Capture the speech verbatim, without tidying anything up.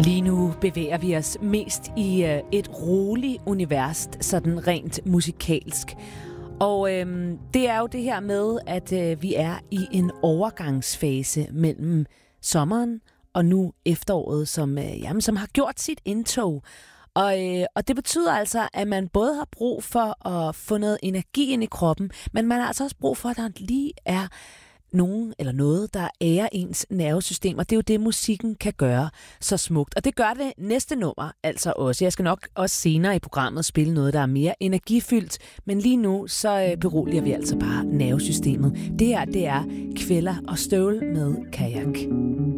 Lige nu bevæger vi os mest i øh, et roligt univers, sådan rent musikalsk. Og øhm, det er jo det her med, at øh, vi er i en overgangsfase mellem sommeren og nu efteråret, som, øh, jamen, som har gjort sit indtog. Og, øh, og det betyder altså, at man både har brug for at få noget energi ind i kroppen, men man har altså også brug for, at der lige er nogen eller noget, der ærer ens nervesystem, og det er jo det, musikken kan gøre så smukt. Og det gør det næste nummer altså også. Jeg skal nok også senere i programmet spille noget, der er mere energifyldt, men lige nu så beroliger vi altså bare nervesystemet. Det her, det er Kveller og Støvl med Kajak.